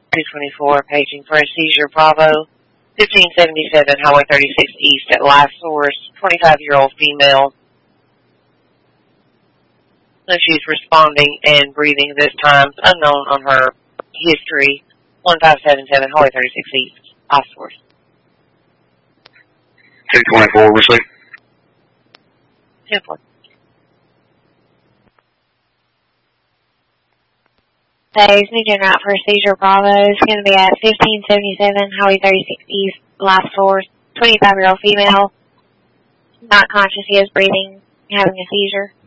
224, paging for a seizure. Bravo. 1577 Highway 36 East at Life Source. 25-year-old female. So she's responding and breathing this time. Unknown on her history. 1577 Highway 36 East. Life Source. 224, receive. 10-4. Days, new gen route for a seizure. Bravo is going to be at 1577 Highway 36 East, Life Source. 25-year-old female, not conscious, he is breathing, having a seizure.